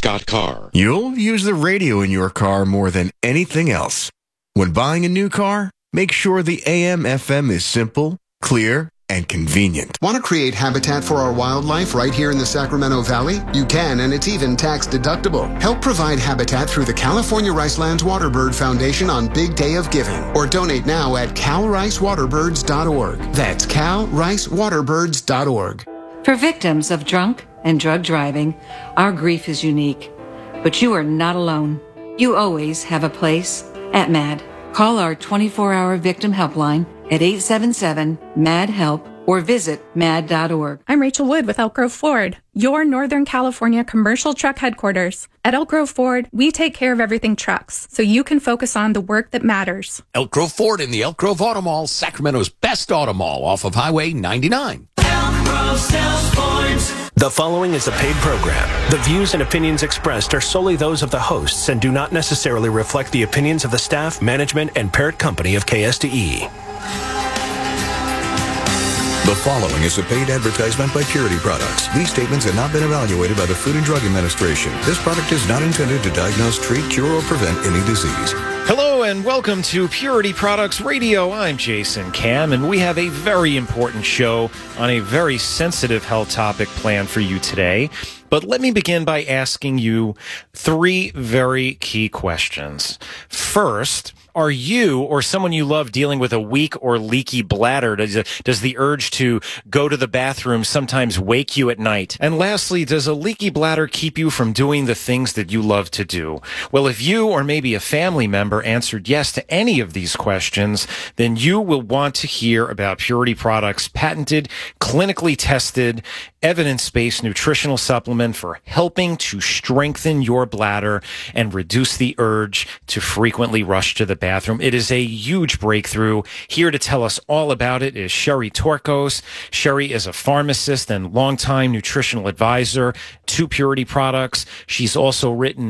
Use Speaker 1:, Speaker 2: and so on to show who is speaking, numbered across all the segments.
Speaker 1: Scott Carr.
Speaker 2: You'll use the radio in your car more than anything else. When buying a new car, make sure the AM/FM is simple, clear, and convenient.
Speaker 3: Want to create habitat for our wildlife right here in the Sacramento Valley? You can, and it's even tax deductible. Help provide habitat through the California Ricelands Waterbird Foundation on Big Day of Giving, or donate now at calricewaterbirds.org. That's calricewaterbirds.org.
Speaker 4: For victims of drunk and drug driving, our grief is unique, but you are not alone. You always have a place at MAD. Call our 24-hour victim helpline at 877-MAD-HELP or visit mad.org.
Speaker 5: I'm Rachel Wood with Elk Grove Ford, your Northern California commercial truck headquarters. At Elk Grove Ford, we take care of everything trucks, so you can focus on the work that matters.
Speaker 6: Elk Grove Ford in the Elk Grove Auto Mall, Sacramento's best auto mall off of Highway 99.
Speaker 7: Elk Grove sells Fords.
Speaker 8: The following is a paid program. The views and opinions expressed are solely those of the hosts and do not necessarily reflect the opinions of the staff, management, and parent company of KSDE.
Speaker 9: The following is a paid advertisement by Purity Products. These statements have not been evaluated by the Food and Drug Administration. This product is not intended to diagnose, treat, cure, or prevent any disease.
Speaker 10: Hello and welcome to Purity Products Radio. I'm Jason Cam, and we have a very important show on a very sensitive health topic planned for you today. But let me begin by asking you three very key questions. First, are you or someone you love dealing with a weak or leaky bladder? Does the urge to go to the bathroom sometimes wake you at night? And lastly, does a leaky bladder keep you from doing the things that you love to do? Well, if you or maybe a family member answered yes to any of these questions, then you will want to hear about Purity Products' patented, clinically tested, evidence-based nutritional supplement for helping to strengthen your bladder and reduce the urge to frequently rush to the bathroom. It is a huge breakthrough. Here to tell us all about it is Sherry Torkos. Sherry is a pharmacist and longtime nutritional advisor to Purity Products. She's also written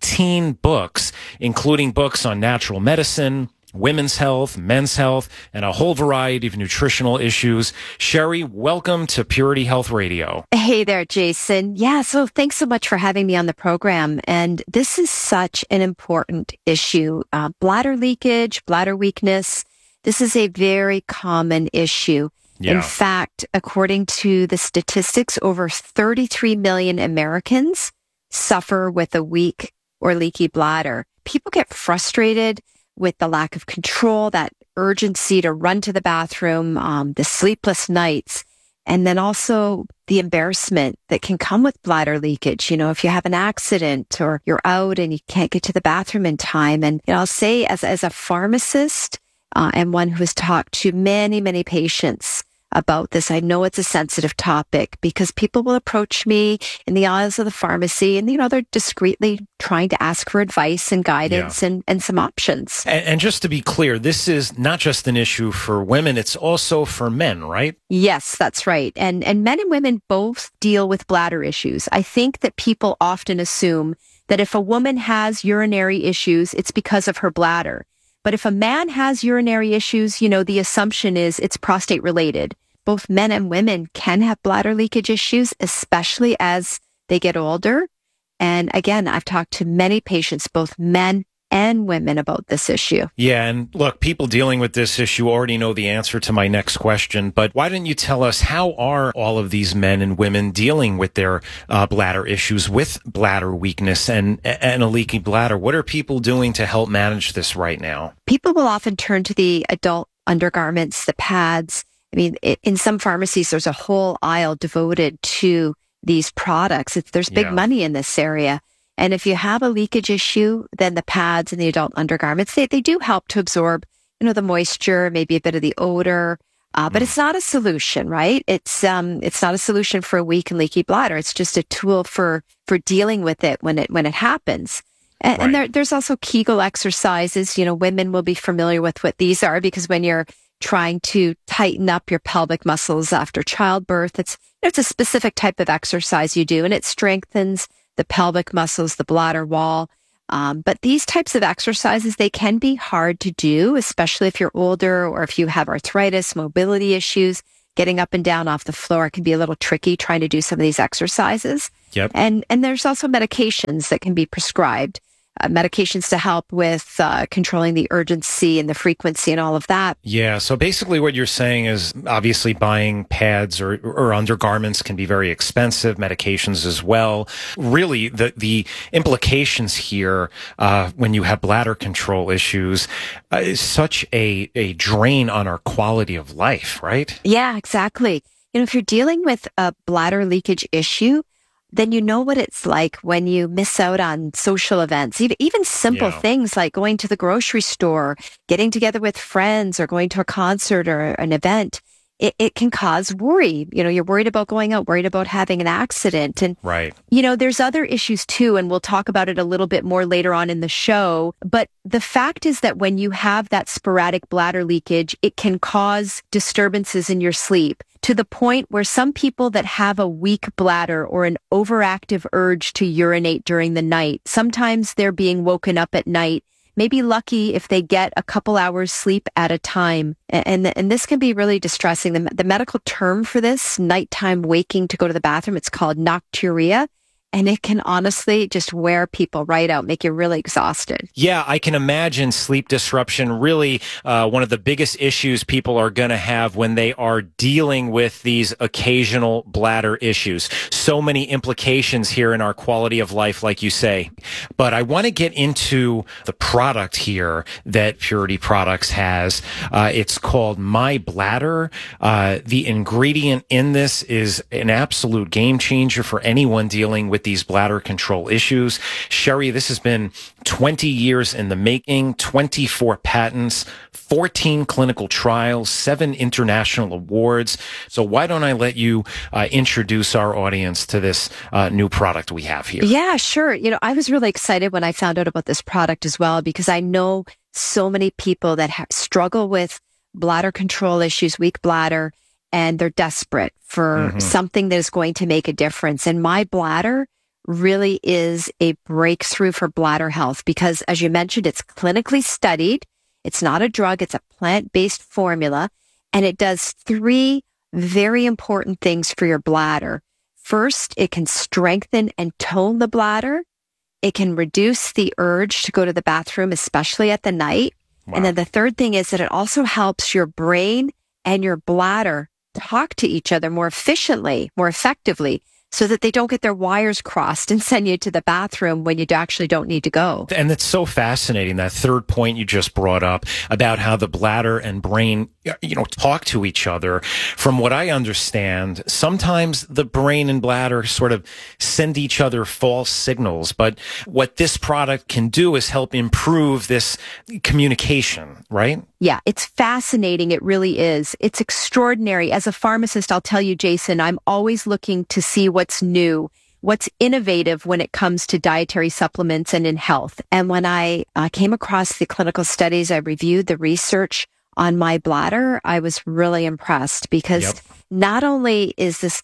Speaker 10: 18 books, including books on natural medicine, women's health, men's health, and a whole variety of nutritional issues. Sherry, welcome to Purity Health Radio.
Speaker 11: Hey there, Jason. Yeah, so thanks so much for having me on the program. And this is such an important issue. Bladder leakage, bladder weakness. This is a very common issue. Yeah. In fact, according to the statistics, over 33 million Americans suffer with a weak or leaky bladder. People get frustrated with the lack of control, that urgency to run to the bathroom, the sleepless nights, and then also the embarrassment that can come with bladder leakage. You know, if you have an accident or you're out and you can't get to the bathroom in time. And you know, I'll say as a pharmacist and one who has talked to many, many patients about this, I know it's a sensitive topic because people will approach me in the aisles of the pharmacy and, you know, they're discreetly trying to ask for advice and guidance and some options.
Speaker 10: And just to be clear, this is not just an issue for women, it's also for men, right?
Speaker 11: Yes, that's right. And men and women both deal with bladder issues. I think that people often assume that if a woman has urinary issues, it's because of her bladder. But if a man has urinary issues, you know, the assumption is it's prostate related. Both men and women can have bladder leakage issues, especially as they get older. And again, I've talked to many patients, both men and women, about this issue.
Speaker 10: Yeah, and look, people dealing with this issue already know the answer to my next question, but why don't you tell us, how are all of these men and women dealing with their bladder issues, with bladder weakness and a leaky bladder? What are people doing to help manage this right now?
Speaker 11: People will often turn to the adult undergarments, the pads. I mean, in some pharmacies, there's a whole aisle devoted to these products. There's big money in this area. And if you have a leakage issue, then the pads and the adult undergarments, they do help to absorb, you know, the moisture, maybe a bit of the odor. But it's not a solution, right? It's not a solution for a weak and leaky bladder. It's just a tool for dealing with it when it happens. And there's also Kegel exercises. You know, women will be familiar with what these are because when you're trying to tighten up your pelvic muscles after childbirth, it's a specific type of exercise you do, and it strengthens the pelvic muscles, the bladder wall. But these types of exercises, they can be hard to do, especially if you're older or if you have arthritis, mobility issues. Getting up and down off the floor can be a little tricky trying to do some of these exercises.
Speaker 10: Yep.
Speaker 11: And there's also medications that can be prescribed. Medications to help with controlling the urgency and the frequency and all of that.
Speaker 10: Yeah. So basically what you're saying is obviously buying pads or undergarments can be very expensive, medications as well. Really, the implications here, when you have bladder control issues, is such a drain on our quality of life, right?
Speaker 11: Yeah, exactly. If you're dealing with a bladder leakage issue, then you know what it's like when you miss out on social events, even simple things like going to the grocery store, getting together with friends, or going to a concert or an event. It can cause worry. You're worried about going out, worried about having an accident. And,
Speaker 10: right.
Speaker 11: There's other issues too, and we'll talk about it a little bit more later on in the show. But the fact is that when you have that sporadic bladder leakage, it can cause disturbances in your sleep, to the point where some people that have a weak bladder or an overactive urge to urinate during the night, sometimes they're being woken up at night, may be lucky if they get a couple hours sleep at a time. And this can be really distressing. The medical term for this, nighttime waking to go to the bathroom, it's called nocturia. And it can honestly just wear people right out, make you really exhausted.
Speaker 10: Yeah, I can imagine sleep disruption really one of the biggest issues people are going to have when they are dealing with these occasional bladder issues. So many implications here in our quality of life, like you say. But I want to get into the product here that Purity Products has. It's called My Bladder. The ingredient in this is an absolute game changer for anyone dealing with these bladder control issues. Sherry, this has been 20 years in the making, 24 patents, 14 clinical trials, 7 international awards. So why don't I let you introduce our audience to this new product we have here?
Speaker 11: Yeah, sure. I was really excited when I found out about this product as well, because I know so many people that struggle with bladder control issues, weak bladder, and they're desperate for something that is going to make a difference. And My Bladder really is a breakthrough for bladder health because, as you mentioned, it's clinically studied. It's not a drug. It's a plant-based formula, and it does 3 very important things for your bladder. First, it can strengthen and tone the bladder. It can reduce the urge to go to the bathroom, especially at the night. Wow. And then the third thing is that it also helps your brain and your bladder talk to each other more efficiently, more effectively, so that they don't get their wires crossed and send you to the bathroom when you actually don't need to go.
Speaker 10: And it's so fascinating, that third point you just brought up about how the bladder and brain, talk to each other. From what I understand, sometimes the brain and bladder sort of send each other false signals. But what this product can do is help improve this communication, right?
Speaker 11: Yeah, it's fascinating. It really is. It's extraordinary. As a pharmacist, I'll tell you, Jason, I'm always looking to see what's new, what's innovative when it comes to dietary supplements and in health. And when I came across the clinical studies, I reviewed the research on My Bladder, I was really impressed because not only is this,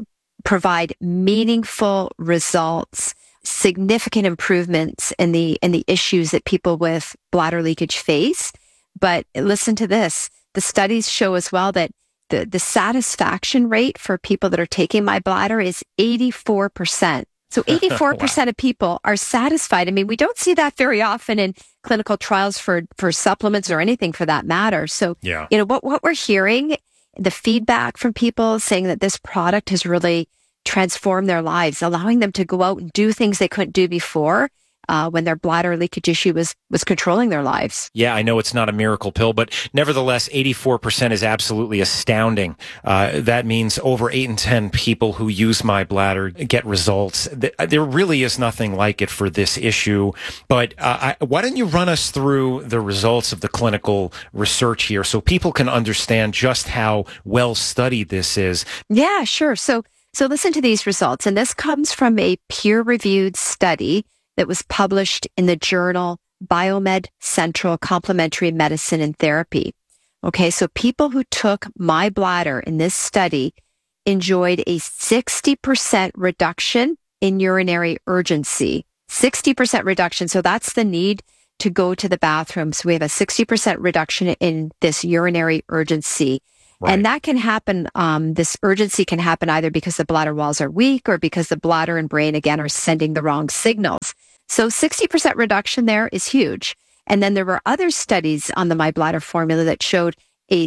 Speaker 11: provide meaningful results, significant improvements in the issues that people with bladder leakage face, but listen to this. The studies show as well that the satisfaction rate for people that are taking My Bladder is 84%. So 84% of people are satisfied. I mean, we don't see that very often in clinical trials for supplements or anything for that matter. So, what we're hearing, the feedback from people saying that this product has really transformed their lives, allowing them to go out and do things they couldn't do before. When their bladder leakage issue was controlling their lives.
Speaker 10: Yeah, I know it's not a miracle pill, but nevertheless, 84% is absolutely astounding. That means over 8 in 10 people who use My Bladder get results. There really is nothing like it for this issue. But why don't you run us through the results of the clinical research here so people can understand just how well studied this is?
Speaker 11: Yeah, sure. So listen to these results. And this comes from a peer-reviewed study that was published in the journal Biomed Central Complementary Medicine and Therapy. Okay, so people who took My Bladder in this study enjoyed a 60% reduction in urinary urgency. 60% reduction. So that's the need to go to the bathroom. So we have a 60% reduction in this urinary urgency.
Speaker 10: Right.
Speaker 11: And that can happen, this urgency can happen either because the bladder walls are weak or because the bladder and brain, again, are sending the wrong signals. So 60% reduction there is huge. And then there were other studies on the MyBladder formula that showed a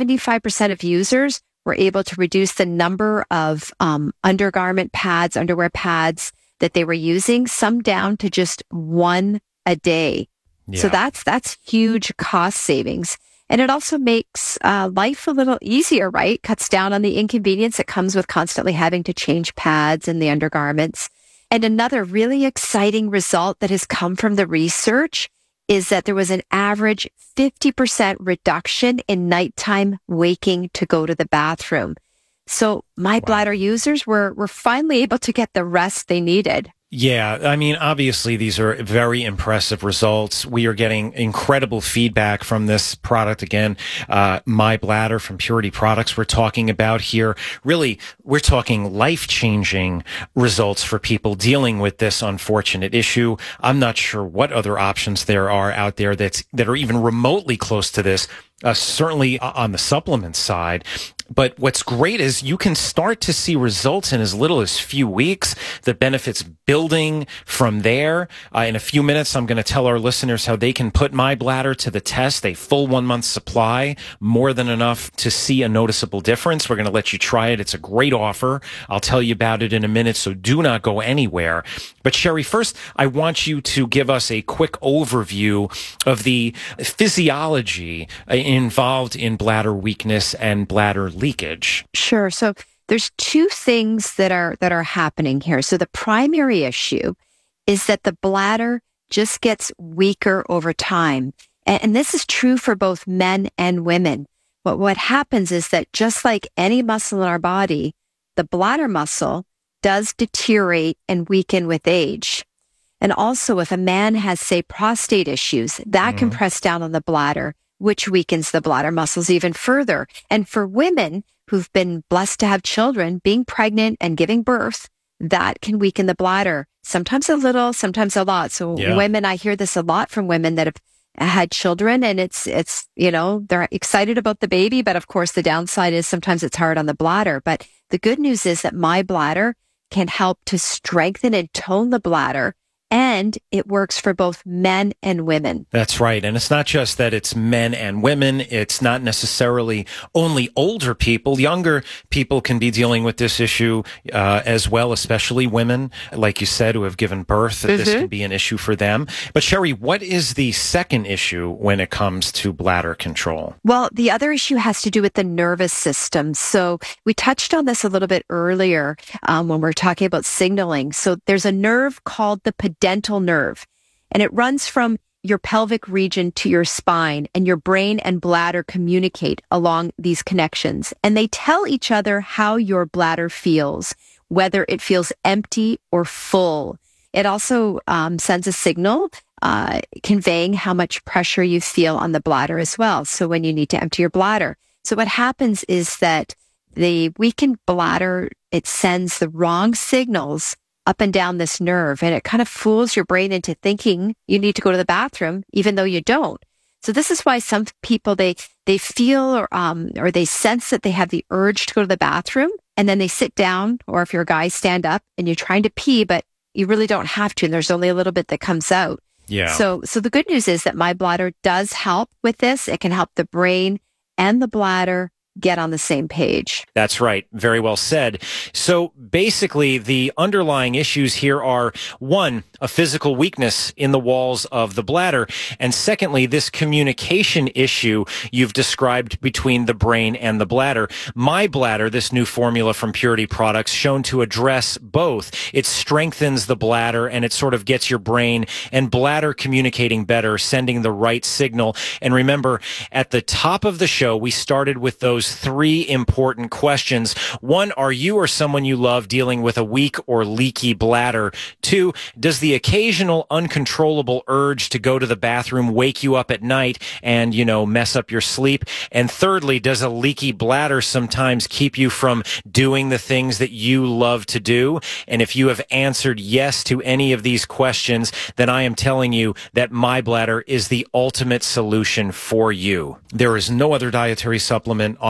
Speaker 11: 75% of users were able to reduce the number of undergarment pads, underwear pads that they were using, some down to just one a day.
Speaker 10: Yeah.
Speaker 11: So that's huge cost savings. And it also makes life a little easier, right? Cuts down on the inconvenience that comes with constantly having to change pads and the undergarments. And another really exciting result that has come from the research is that there was an average 50% reduction in nighttime waking to go to the bathroom. So MyBladder users were finally able to get the rest they needed.
Speaker 10: Yeah, I mean, obviously, these are very impressive results. We are getting incredible feedback from this product. Again, MyBladder from Purity Products we're talking about here. Really, we're talking life-changing results for people dealing with this unfortunate issue. I'm not sure what other options there are out there that are even remotely close to this. Certainly on the supplement side. But what's great is you can start to see results in as little as few weeks, the benefits building from there. In a few minutes, I'm going to tell our listeners how they can put MyBladder to the test, a full 1 month supply, more than enough to see a noticeable difference. We're going to let you try it. It's a great offer. I'll tell you about it in a minute, so do not go anywhere. But Sherry, first, I want you to give us a quick overview of the physiology involved in bladder weakness and bladder leakage.
Speaker 11: Sure. So there's two things that are happening here. So the primary issue is that the bladder just gets weaker over time. And this is true for both men and women. But what happens is that just like any muscle in our body, the bladder muscle does deteriorate and weaken with age. And also if a man has, say, prostate issues, that can press down on the bladder, which weakens the bladder muscles even further. And for women who've been blessed to have children, being pregnant and giving birth, that can weaken the bladder. Sometimes a little, sometimes a lot. So women, I hear this a lot from women that have had children, and it's, they're excited about the baby, but of course the downside is sometimes it's hard on the bladder. But the good news is that MyBladder can help to strengthen and tone the bladder, and it works for both men and women.
Speaker 10: That's right. And it's not just that it's men and women. It's not necessarily only older people. Younger people can be dealing with this issue as well, especially women, like you said, who have given birth. This can be an issue for them. But Sherry, what is the second issue when it comes to bladder control?
Speaker 11: Well, the other issue has to do with the nervous system. So we touched on this a little bit earlier when we're talking about signaling. So there's a nerve called the dental nerve, and it runs from your pelvic region to your spine, and your brain and bladder communicate along these connections, and they tell each other how your bladder feels, whether it feels empty or full. It also sends a signal conveying how much pressure you feel on the bladder as well, so when you need to empty your bladder. So what happens is that the weakened bladder, it sends the wrong signals up and down this nerve, and it kind of fools your brain into thinking you need to go to the bathroom, even though you don't. So this is why some people, they feel or they sense that they have the urge to go to the bathroom, and then they sit down, or if you're a guy, stand up, and you're trying to pee, but you really don't have to, and there's only a little bit that comes out.
Speaker 10: Yeah.
Speaker 11: So the good news is that MyBladder does help with this. It can help the brain and the bladder get on the same page.
Speaker 10: That's right. Very well said. So basically, the underlying issues here are, one, a physical weakness in the walls of the bladder, and secondly, this communication issue you've described between the brain and the bladder. MyBladder, this new formula from Purity Products, shown to address both. It strengthens the bladder, and it sort of gets your brain and bladder communicating better, sending the right signal. And remember, at the top of the show, we started with those three important questions. One, are you or someone you love dealing with a weak or leaky bladder? Two, does the occasional uncontrollable urge to go to the bathroom wake you up at night and, mess up your sleep? And thirdly, does a leaky bladder sometimes keep you from doing the things that you love to do? And if you have answered yes to any of these questions, then I am telling you that MyBladder is the ultimate solution for you. There is no other dietary supplement on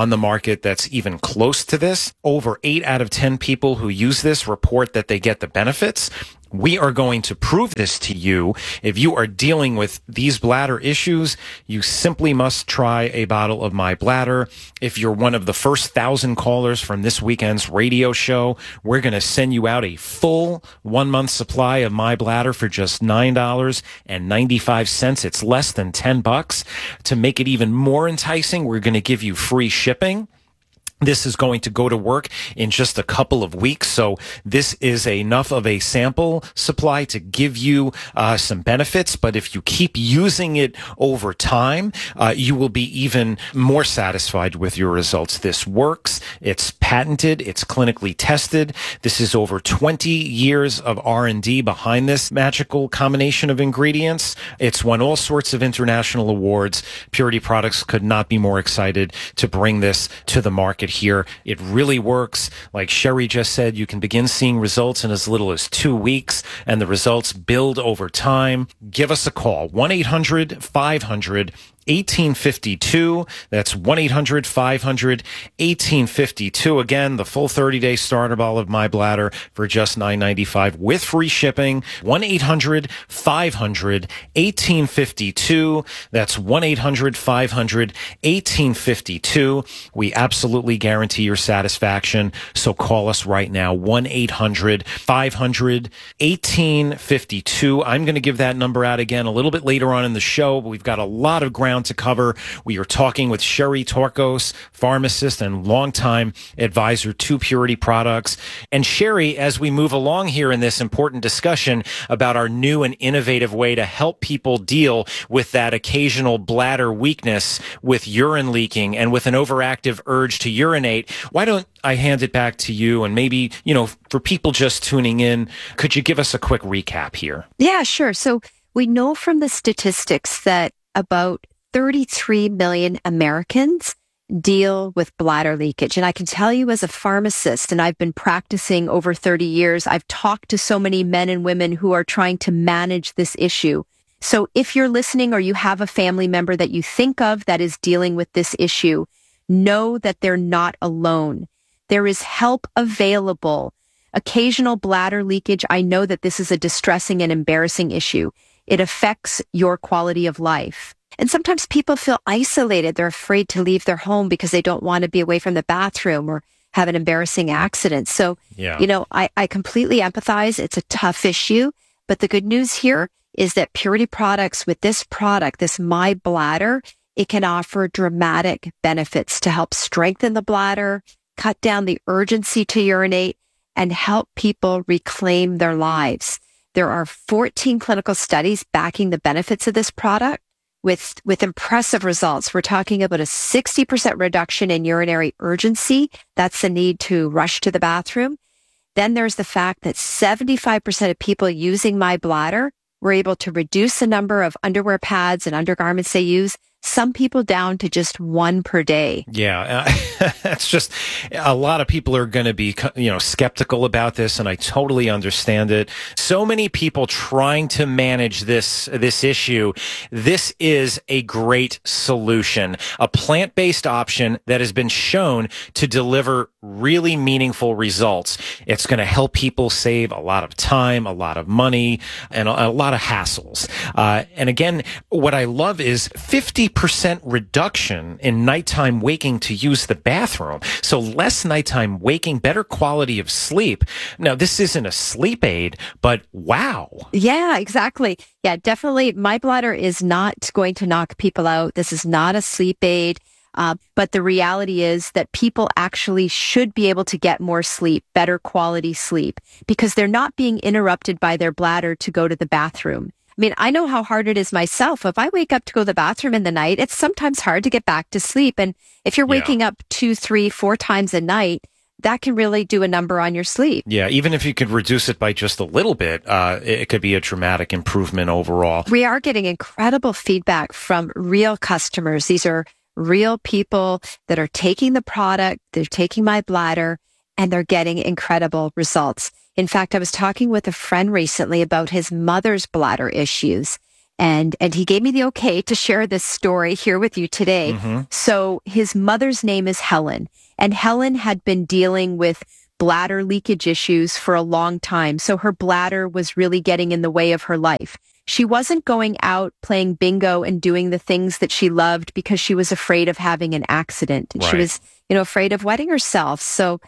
Speaker 10: on the market that's even close to this. Over 8 out of 10 people who use this report that they get the benefits. We are going to prove this to you. If you are dealing with these bladder issues, you simply must try a bottle of My Bladder. If you're one of the first 1,000 callers from this weekend's radio show, we're going to send you out a full 1-month supply of My Bladder for just $9.95. It's less than $10. To make it even more enticing, we're going to give you free shipping. This is going to go to work in just a couple of weeks. So this is enough of a sample supply to give you some benefits. But if you keep using it over time, you will be even more satisfied with your results. This works. It's patented. It's clinically tested. This is over 20 years of R&D behind this magical combination of ingredients. It's won all sorts of international awards. Purity Products could not be more excited to bring this to the market here. It really works. Like Sherry just said, you can begin seeing results in as little as 2 weeks, and the results build over time. Give us a call, 1-800-500-1852. That's 1-800-500-1852. Again, the full 30-day starter bottle of My Bladder for just $9.95 with free shipping. 1-800-500-1852. That's 1-800-500-1852. We absolutely guarantee your satisfaction. So call us right now, 1-800-500-1852. I'm going to give that number out again a little bit later on in the show, but we've got a lot of ground to cover. We are talking with Sherry Torkos, pharmacist and longtime advisor to Purity Products. And Sherry, as we move along here in this important discussion about our new and innovative way to help people deal with that occasional bladder weakness with urine leaking and with an overactive urge to urinate, why don't I hand it back to you? And maybe, for people just tuning in, could you give us a quick recap here?
Speaker 11: Yeah, sure. So we know from the statistics that about 33 million Americans deal with bladder leakage. And I can tell you as a pharmacist, and I've been practicing over 30 years, I've talked to so many men and women who are trying to manage this issue. So if you're listening or you have a family member that you think of that is dealing with this issue, know that they're not alone. There is help available. Occasional bladder leakage, I know that this is a distressing and embarrassing issue. It affects your quality of life. And sometimes people feel isolated. They're afraid to leave their home because they don't want to be away from the bathroom or have an embarrassing accident. So, I completely empathize. It's a tough issue. But the good news here is that Purity Products, with this product, this My Bladder, it can offer dramatic benefits to help strengthen the bladder, cut down the urgency to urinate, and help people reclaim their lives. There are 14 clinical studies backing the benefits of this product with impressive results. We're talking about a 60% reduction in urinary urgency. That's the need to rush to the bathroom. Then there's the fact that 75% of people using My Bladder were able to reduce the number of underwear pads and undergarments they use. Some people down to just 1 per day.
Speaker 10: Yeah, it's just a lot of people are going to be, skeptical about this, and I totally understand it. So many people trying to manage this issue. This is a great solution, a plant-based option that has been shown to deliver really meaningful results. It's going to help people save a lot of time, a lot of money, and a lot of hassles. And again, what I love is 50% reduction in nighttime waking to use the bathroom. So less nighttime waking, better quality of sleep. Now, this isn't a sleep aid, but wow.
Speaker 11: Yeah, exactly. Yeah, definitely. My Bladder is not going to knock people out. This is not a sleep aid. But the reality is that people actually should be able to get more sleep, better quality sleep, because they're not being interrupted by their bladder to go to the bathroom. I mean, I know how hard it is myself. If I wake up to go to the bathroom in the night, it's sometimes hard to get back to sleep. And if you're waking up 2, 3, 4 times a night, that can really do a number on your sleep.
Speaker 10: Yeah, even if you could reduce it by just a little bit, it could be a dramatic improvement overall.
Speaker 11: We are getting incredible feedback from real customers. These are real people that are taking the product, they're taking My Bladder, and they're getting incredible results. In fact, I was talking with a friend recently about his mother's bladder issues, And he gave me the okay to share this story here with you today.
Speaker 10: Mm-hmm.
Speaker 11: So his mother's name is Helen, and Helen had been dealing with bladder leakage issues for a long time. So her bladder was really getting in the way of her life. She wasn't going out playing bingo and doing the things that she loved because she was afraid of having an accident.
Speaker 10: Right.
Speaker 11: She was, afraid of wetting herself. So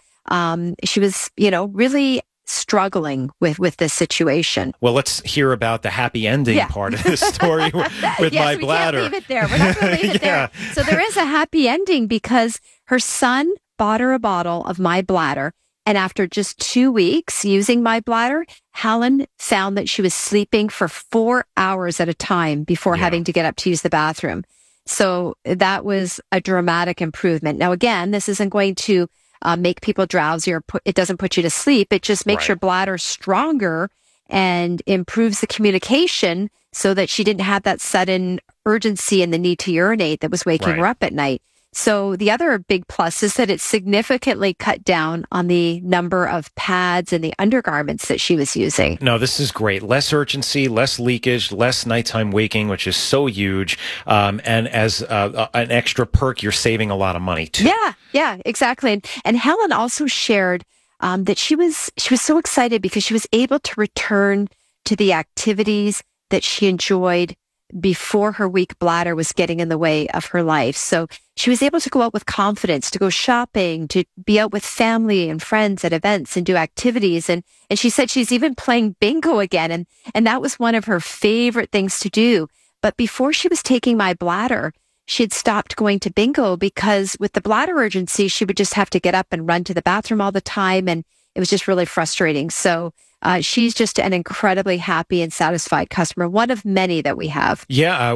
Speaker 11: she was, really struggling with this situation.
Speaker 10: Well, let's hear about the happy ending part of this story with
Speaker 11: yes,
Speaker 10: My Bladder.
Speaker 11: We can't leave it there. We're not going to leave it there. So there is a happy ending because her son bought her a bottle of My Bladder. And after just 2 weeks using My Bladder, Helen found that she was sleeping for 4 hours at a time before having to get up to use the bathroom. So that was a dramatic improvement. Now, again, this isn't going to make people drowsy or it doesn't put you to sleep. It just makes your bladder stronger and improves the communication so that she didn't have that sudden urgency and the need to urinate that was waking her up at night. So the other big plus is that it significantly cut down on the number of pads and the undergarments that she was using.
Speaker 10: No, this is great. Less urgency, less leakage, less nighttime waking, which is so huge. And as an extra perk, you're saving a lot of money too.
Speaker 11: Yeah, exactly. And Helen also shared that she was so excited because she was able to return to the activities that she enjoyed before her weak bladder was getting in the way of her life. So she was able to go out with confidence, to go shopping, to be out with family and friends at events and do activities. And she said she's even playing bingo again. And that was one of her favorite things to do. But before she was taking My Bladder, she had stopped going to bingo because with the bladder urgency, she would just have to get up and run to the bathroom all the time. And it was just really frustrating. So she's just an incredibly happy and satisfied customer, one of many that we have.
Speaker 10: Yeah,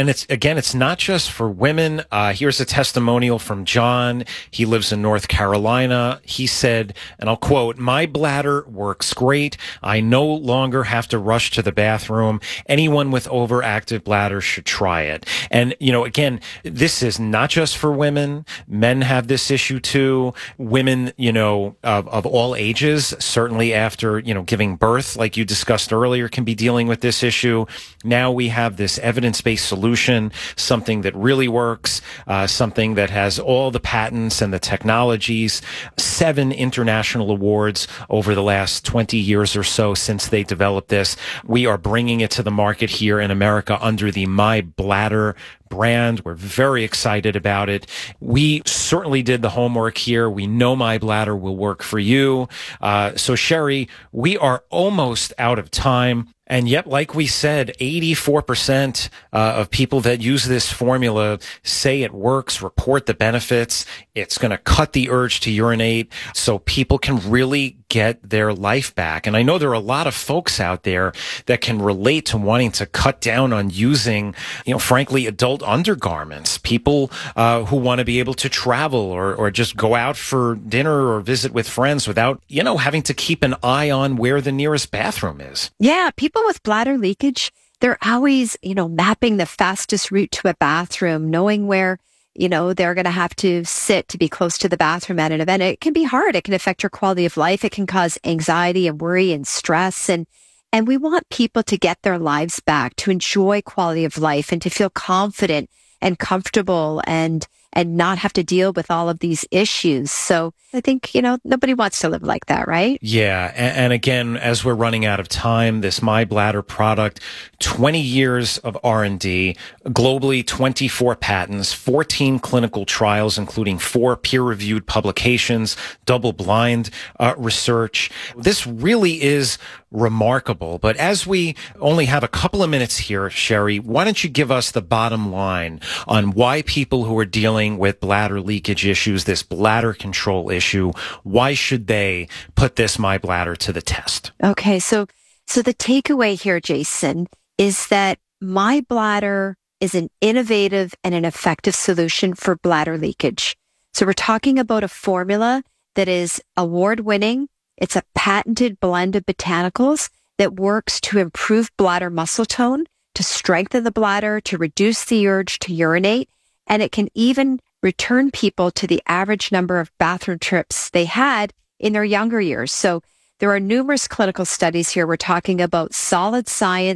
Speaker 10: it's not just for women. Here's a testimonial from John. He lives in North Carolina. He said, and I'll quote, "My bladder works great. I no longer have to rush to the bathroom. Anyone with overactive bladder should try it." And, again, this is not just for women. Men have this issue too. Women, of all ages, certainly after, giving birth, like you discussed earlier, can be dealing with this issue. Now we have this evidence-based solution, something that really works, something that has all the patents and the technologies, 7 international awards over the last 20 years or so since they developed this. We are bringing it to the market here in America under the My Bladder brand. We're very excited about it. We certainly did the homework here. We know My Bladder will work for you. So Sherry, we are almost out of time. And yet, like we said, 84% of people that use this formula say it works, report the benefits. It's going to cut the urge to urinate so people can really get their life back. And I know there are a lot of folks out there that can relate to wanting to cut down on using, frankly, adult undergarments. People who want to be able to travel or just go out for dinner or visit with friends without, having to keep an eye on where the nearest bathroom is.
Speaker 11: Yeah, people with bladder leakage, they're always, mapping the fastest route to a bathroom, knowing where, they're going to have to sit to be close to the bathroom at an event. It can be hard. It can affect your quality of life. It can cause anxiety and worry and stress. And we want people to get their lives back, to enjoy quality of life and to feel confident and comfortable and not have to deal with all of these issues. So I think, nobody wants to live like that, right?
Speaker 10: Yeah. And again, as we're running out of time, this My Bladder product, 20 years of R&D, globally 24 patents, 14 clinical trials, including 4 peer-reviewed publications, double-blind research. This really is remarkable. But as we only have a couple of minutes here, Sherry, why don't you give us the bottom line on why people who are dealing with bladder leakage issues, this bladder control issue, why should they put this My Bladder to the test?
Speaker 11: Okay, so the takeaway here, Jason, is that My Bladder is an innovative and an effective solution for bladder leakage. So we're talking about a formula that is award-winning. It's a patented blend of botanicals that works to improve bladder muscle tone, to strengthen the bladder, to reduce the urge to urinate, and it can even return people to the average number of bathroom trips they had in their younger years. So there are numerous clinical studies here. We're talking about solid science,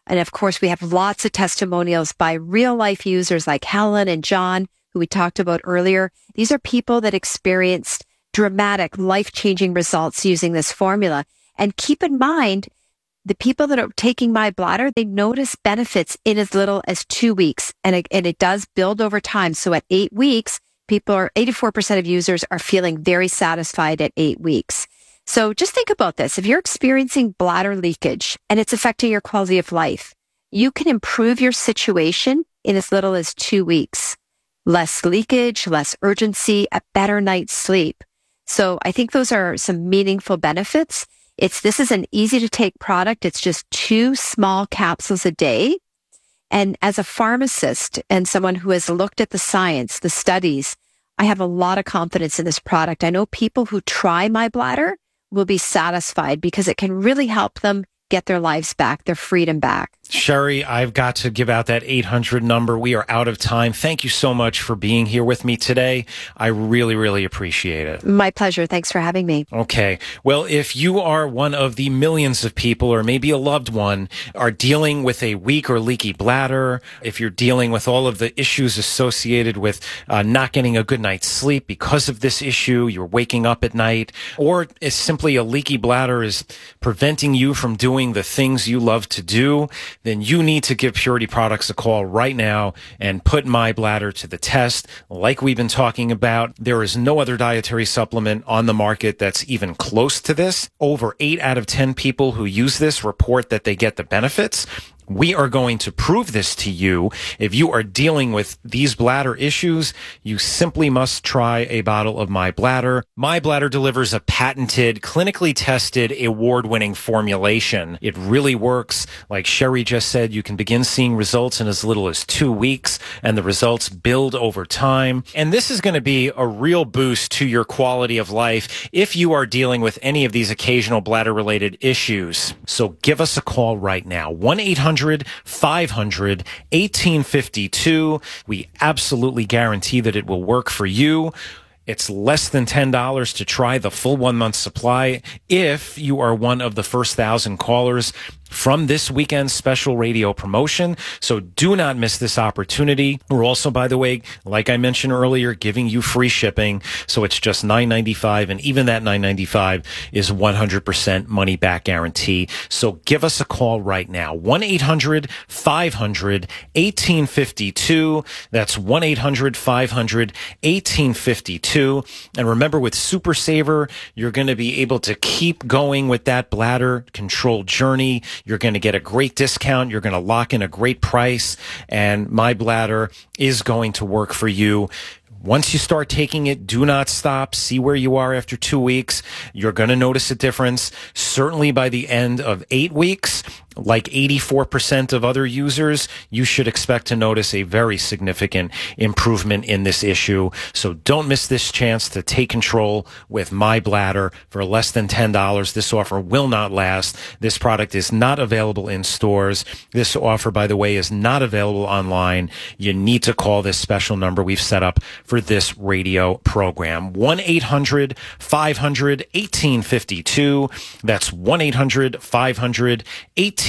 Speaker 11: And of course, we have lots of testimonials by real life users like Helen and John, who we talked about earlier. These are people that experienced dramatic, life-changing results using this formula. And keep in mind, the people that are taking My Bladder, they notice benefits in as little as 2 weeks. And it does build over time. So at 8 weeks, 84% of users are feeling very satisfied at 8 weeks. So just think about this. If you're experiencing bladder leakage and it's affecting your quality of life, you can improve your situation in as little as 2 weeks. Less leakage, less urgency, a better night's sleep. So I think those are some meaningful benefits. This is an easy to take product. It's just 2 small capsules a day. And as a pharmacist and someone who has looked at the science, the studies, I have a lot of confidence in this product. I know people who try My Bladder will be satisfied because it can really help them get their lives back, their freedom back.
Speaker 10: Sherry, I've got to give out that 800 number. We are out of time. Thank you so much for being here with me today. I really, really appreciate it.
Speaker 11: My pleasure. Thanks for having me.
Speaker 10: Okay. Well, if you are one of the millions of people, or maybe a loved one, are dealing with a weak or leaky bladder, if you're dealing with all of the issues associated with not getting a good night's sleep because of this issue, you're waking up at night, or it's simply a leaky bladder is preventing you from doing the things you love to do, then you need to give Purity Products a call right now and put My Bladder to the test. Like we've been talking about, there is no other dietary supplement on the market that's even close to this. Over 8 out of 10 people who use this report that they get the benefits. We are going to prove this to you. If you are dealing with these bladder issues, you simply must try a bottle of My Bladder. My Bladder delivers a patented, clinically tested, award-winning formulation. It really works. Like Sherry just said, you can begin seeing results in as little as 2 weeks, and the results build over time. And this is going to be a real boost to your quality of life if you are dealing with any of these occasional bladder-related issues. So give us a call right now. 1-800-500-1852. We absolutely guarantee that it will work for you. It's less than $10 to try the full 1 month supply if you are one of the first 1,000 callers from this weekend's special radio promotion. So do not miss this opportunity. We're also, by the way, like I mentioned earlier, giving you free shipping. So it's just $9.95. And even that $9.95 is 100% money back guarantee. So give us a call right now. 1-800-500-1852. That's 1-800-500-1852. And remember, with Super Saver, you're going to be able to keep going with that bladder control journey. You're going to get a great discount. You're going to lock in a great price, and My Bladder is going to work for you. Once you start taking it, do not stop. See where you are after 2 weeks. You're going to notice a difference. Certainly by the end of 8 weeks, like 84% of other users, you should expect to notice a very significant improvement in this issue. So don't miss this chance to take control with My Bladder for less than $10. This offer will not last. This product is not available in stores. This offer, by the way, is not available online. You need to call this special number we've set up for this radio program. 1-800-500-1852. That's 1-800-500-1852.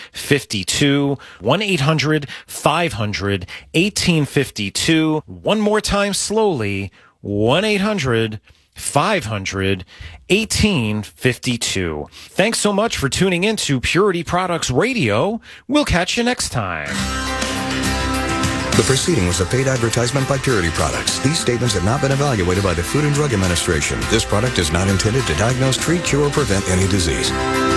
Speaker 10: 1-800-500-1852. One more time slowly. 1-800-500-1852. Thanks so much for tuning in to Purity Products Radio. We'll catch you next time.
Speaker 9: The proceeding was a paid advertisement by Purity Products. These statements have not been evaluated by the Food and Drug Administration. This product is not intended to diagnose, treat, cure, or prevent any disease.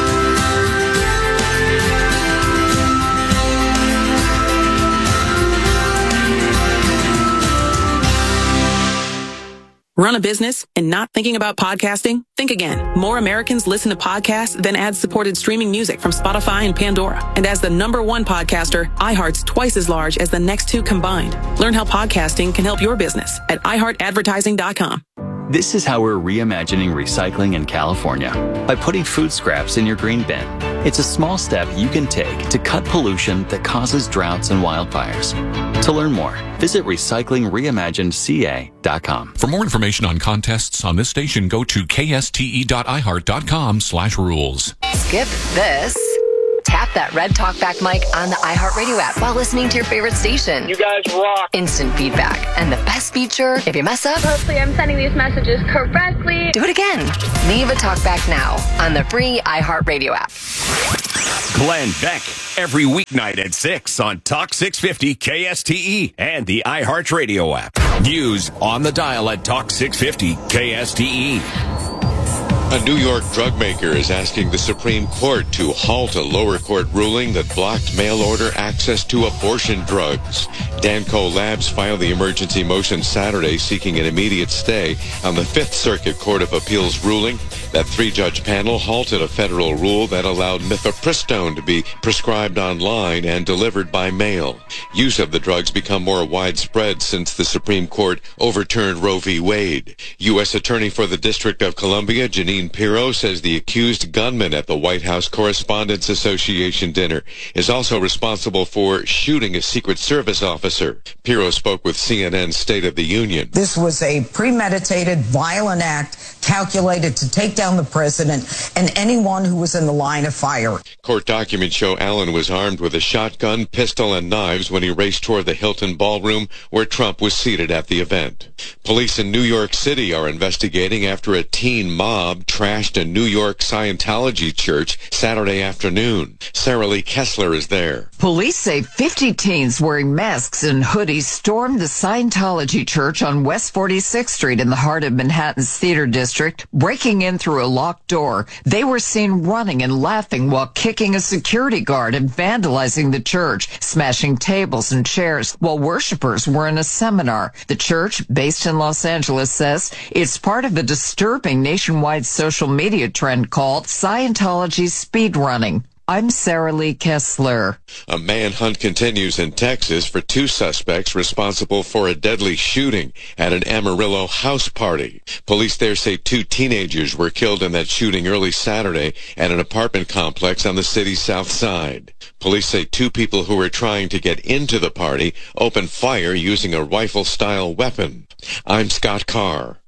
Speaker 1: Run a business and not thinking about podcasting? Think again. More Americans listen to podcasts than ad-supported streaming music from Spotify and Pandora. And as the #1 podcaster, iHeart's twice as large as the next 2 combined. Learn how podcasting can help your business at iHeartAdvertising.com.
Speaker 12: This is how we're reimagining recycling in California by putting food scraps in your green bin. It's a small step you can take to cut pollution that causes droughts and wildfires. To learn more, visit recyclingreimaginedca.com.
Speaker 13: For more information on contests on this station, go to kste.iheart.com/rules.
Speaker 14: Skip this. Tap that red talkback mic on the iHeartRadio app while listening to your favorite station.
Speaker 15: You guys rock.
Speaker 14: Instant feedback. And the best feature, if you mess up,
Speaker 16: hopefully I'm sending these messages correctly.
Speaker 14: Do it again. Leave a talkback now on the free iHeartRadio app.
Speaker 17: Glenn Beck, every weeknight at 6 on Talk 650 KSTE and the iHeartRadio app. News on the dial at Talk 650 KSTE.
Speaker 18: A New York drug maker is asking the Supreme Court to halt a lower court ruling that blocked mail-order access to abortion drugs. Danco Labs filed the emergency motion Saturday seeking an immediate stay on the Fifth Circuit Court of Appeals ruling. That three-judge panel halted a federal rule that allowed mifepristone to be prescribed online and delivered by mail. Use of the drugs become more widespread since the Supreme Court overturned Roe v. Wade. U.S. Attorney for the District of Columbia, Jeanine Pirro, says the accused gunman at the White House Correspondents Association dinner is also responsible for shooting a Secret Service officer. Pirro spoke with CNN's State of the Union.
Speaker 19: This was a premeditated, violent act calculated to take down the president and anyone who was in the line of fire.
Speaker 18: Court documents show Allen was armed with a shotgun, pistol, and knives when he raced toward the Hilton Ballroom where Trump was seated at the event. Police in New York City are investigating after a teen mob trashed a New York Scientology church Saturday afternoon. Sarah Lee Kessler is there.
Speaker 20: Police say 50 teens wearing masks and hoodies stormed the Scientology church on West 46th Street in the heart of Manhattan's Theater District, breaking in through a locked door. They were seen running and laughing while kicking a security guard and vandalizing the church, smashing tables and chairs while worshipers were in a seminar. The church, based in Los Angeles, says it's part of a disturbing nationwide social media trend called Scientology speedrunning. I'm Sarah Lee Kessler.
Speaker 18: A manhunt continues in Texas for two suspects responsible for a deadly shooting at an Amarillo house party. Police there say two teenagers were killed in that shooting early Saturday at an apartment complex on the city's south side. Police say two people who were trying to get into the party opened fire using a rifle-style weapon. I'm Scott Carr.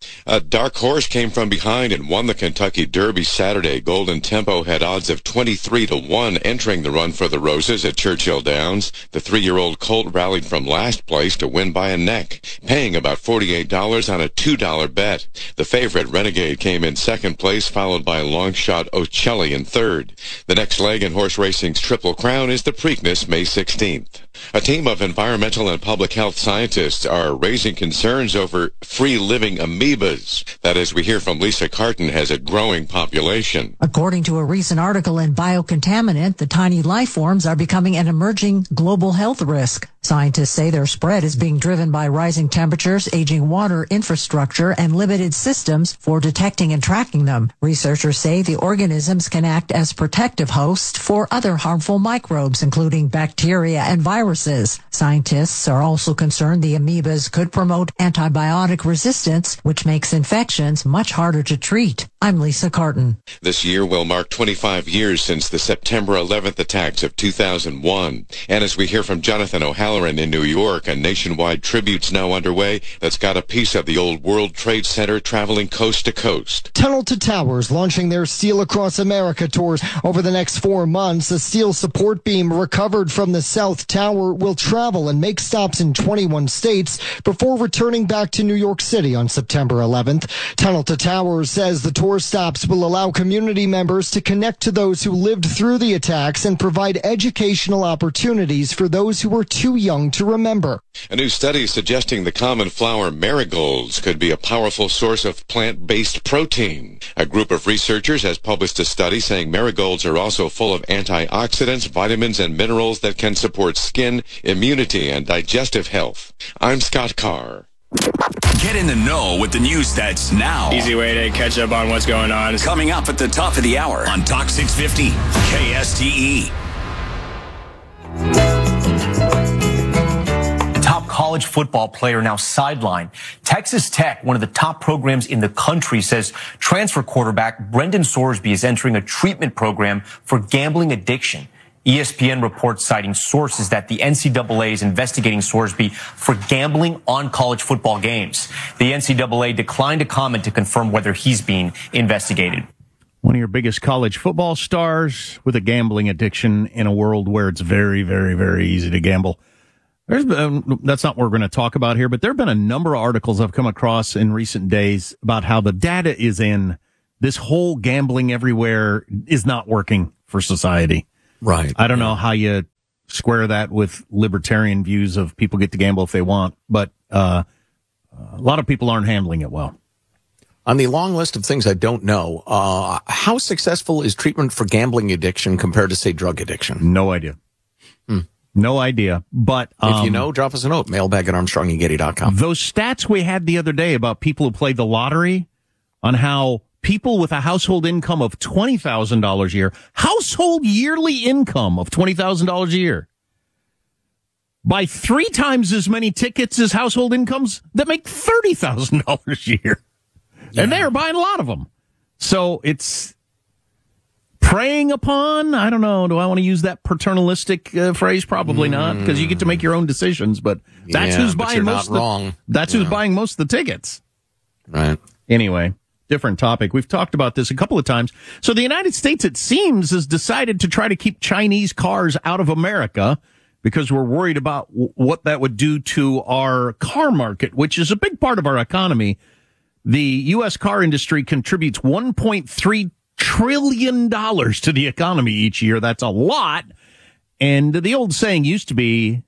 Speaker 18: A dark horse came from behind and won the Kentucky Derby Saturday. Golden Tempo had odds of 23-1 entering the Run for the Roses at Churchill Downs. The 3-year-old colt rallied from last place to win by a neck, paying about $48 on a $2 bet. The favorite, Renegade, came in second place, followed by long shot Ocelli in third. The next leg in horse racing's Triple Crown is the Preakness, May 16th. A team of environmental and public health scientists are raising concerns over free-living amoebas that, as we hear from Lisa Carton, has a growing population.
Speaker 21: According to a recent article in Biocontaminant, the tiny life forms are becoming an emerging global health risk. Scientists say their spread is being driven by rising temperatures, aging water infrastructure, and limited systems for detecting and tracking them. Researchers say the organisms can act as protective hosts for other harmful microbes, including bacteria and viruses. Scientists are also concerned the amoebas could promote antibiotic resistance, which makes infections much harder to treat. I'm Lisa Carton.
Speaker 18: This year will mark 25 years since the September 11th attacks of 2001. And as we hear from Jonathan O'Halloran in New York, a nationwide tribute's now underway that's got a piece of the old World Trade Center traveling coast to coast.
Speaker 22: Tunnel to Towers launching their Steel Across America tours over the next 4 months. A steel support beam recovered from the South Tower will travel and make stops in 21 states before returning back to New York City on September 11th. Tunnel to Towers says the tour stops will allow community members to connect to those who lived through the attacks and provide educational opportunities for those who were too young to remember.
Speaker 18: A new study suggesting the common flower marigolds could be a powerful source of plant-based protein. A group of researchers has published a study saying marigolds are also full of antioxidants, vitamins, and minerals that can support skin, immunity, and digestive health. I'm Scott Carr.
Speaker 17: Get in the know with the news that's now.
Speaker 23: Easy way to catch up on what's going on.
Speaker 17: Coming up at the top of the hour on Talk 650 KSTE.
Speaker 24: Top college football player now sidelined. Texas Tech, one of the top programs in the country, says transfer quarterback Brendan Sorsby is entering a treatment program for gambling addiction. ESPN reports citing sources that the NCAA is investigating Sorsby for gambling on college football games. The NCAA declined to comment to confirm whether he's being investigated.
Speaker 2: One of your biggest college football stars with a gambling addiction in a world where it's very, very, very easy to gamble. That's not what we're going to talk about here, but there have been a number of articles I've come across in recent days about how the data is in this whole gambling everywhere is not working for society.
Speaker 6: Right.
Speaker 2: I don't know how you square that with libertarian views of people get to gamble if they want, but a lot of people aren't handling it well.
Speaker 6: On the long list of things I don't know, how successful is treatment for gambling addiction compared to, say, drug addiction?
Speaker 2: No idea. No idea. But
Speaker 6: if you know, drop us a note, mailbag@armstrongandgetty.com.
Speaker 2: Those stats we had the other day about people who play the lottery, on how people with a household income of $20,000 a year, household yearly income of $20,000 a year, buy 3 times as many tickets as household incomes that make $30,000 a year. Yeah. And they're buying a lot of them. So it's preying upon, I don't know, do I want to use that paternalistic phrase? Probably not, because you get to make your own decisions, but that's who's buying most of the, that's who's buying most of the tickets.
Speaker 6: Right.
Speaker 2: Anyway, different topic. We've talked about this a couple of times. So the United States, it seems, has decided to try to keep Chinese cars out of America because we're worried about what that would do to our car market, which is a big part of our economy. The U.S. car industry contributes $1.3 trillion to the economy each year. That's a lot. And the old saying used to be,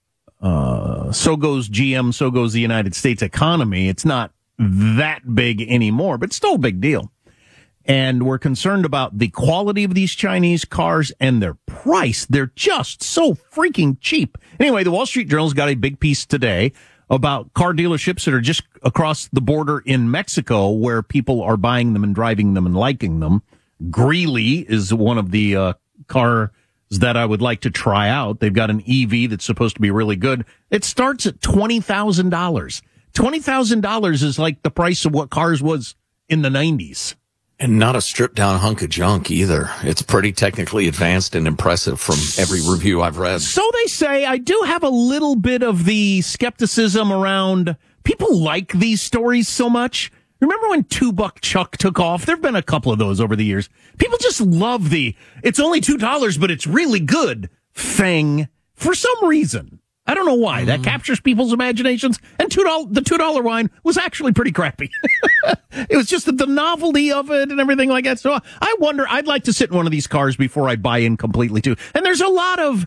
Speaker 2: so goes GM, so goes the United States economy. It's not that big anymore, but still a big deal. And we're concerned about the quality of these Chinese cars and their price. They're just so freaking cheap. Anyway, the Wall Street Journal's got a big piece today about car dealerships that are just across the border in Mexico where people are buying them and driving them and liking them. Greeley is one of the cars that I would like to try out. They've got an EV that's supposed to be really good. It starts at $20,000. $20,000 is like the price of what cars was in the 90s.
Speaker 6: And not a stripped-down hunk of junk, either. It's pretty technically advanced and impressive from every review I've read.
Speaker 2: So they say. I do have a little bit of the skepticism around people like these stories so much. Remember when $2 Chuck took off? There have been a couple of those over the years. People just love the, it's only $2, but it's really good thing for some reason. I don't know why. That captures people's imaginations. And the $2 wine was actually pretty crappy. It was just the novelty of it and everything like that. So I wonder, I'd like to sit in one of these cars before I buy in completely too. And there's a lot of,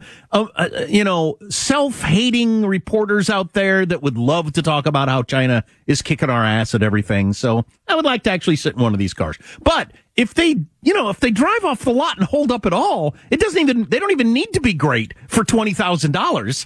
Speaker 2: self-hating reporters out there that would love to talk about how China is kicking our ass at everything. So I would like to actually sit in one of these cars. But if they drive off the lot and hold up at all, they don't even need to be great for $20,000.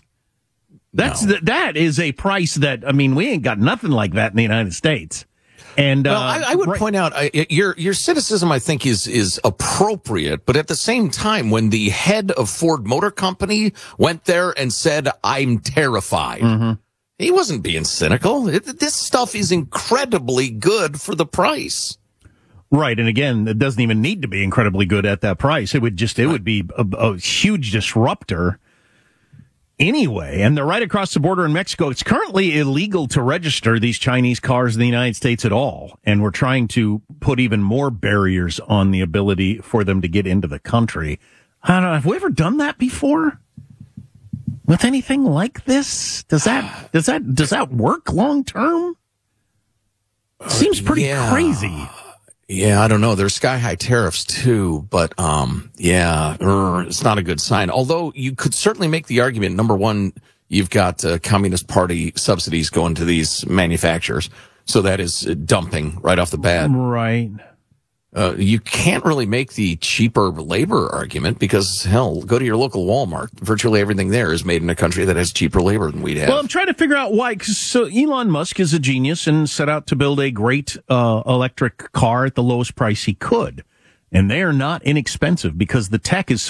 Speaker 2: That is a price that, we ain't got nothing like that in the United States. And
Speaker 6: I would point out your cynicism, I think, is appropriate. But at the same time, when the head of Ford Motor Company went there and said, "I'm terrified," he wasn't being cynical. This stuff is incredibly good for the price.
Speaker 2: Right, and again, it doesn't even need to be incredibly good at that price. It would be a huge disruptor. Anyway, and they're right across the border in Mexico. It's currently illegal to register these Chinese cars in the United States at all. And we're trying to put even more barriers on the ability for them to get into the country. I don't know. Have we ever done that before? With anything like this? Does that work long term? Seems pretty crazy.
Speaker 6: Yeah, I don't know. There's sky-high tariffs, too, but, it's not a good sign. Although you could certainly make the argument, number one, you've got Communist Party subsidies going to these manufacturers, so that is dumping right off the bat.
Speaker 2: Right.
Speaker 6: You can't really make the cheaper labor argument because, hell, go to your local Walmart. Virtually everything there is made in a country that has cheaper labor than we'd have.
Speaker 2: Well, I'm trying to figure out why. So Elon Musk is a genius and set out to build a great electric car at the lowest price he could. And they are not inexpensive because the tech is